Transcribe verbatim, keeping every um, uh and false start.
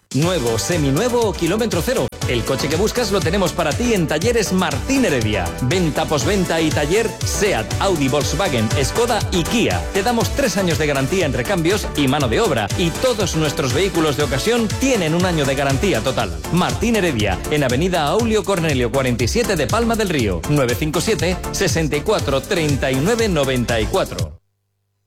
Nuevo, seminuevo o kilómetro cero. El coche que buscas lo tenemos para ti en Talleres Martín Heredia. Venta, posventa y taller SEAT, Audi, Volkswagen, Skoda y Kia. Te damos tres años de garantía en recambios y mano de obra. Y todos nuestros vehículos de ocasión tienen un año de garantía total. Martín Heredia, en Avenida Aulio Cornelio cuarenta y siete de Palma del Río. nueve cinco siete, sesenta y cuatro, treinta y nueve noventa y cuatro.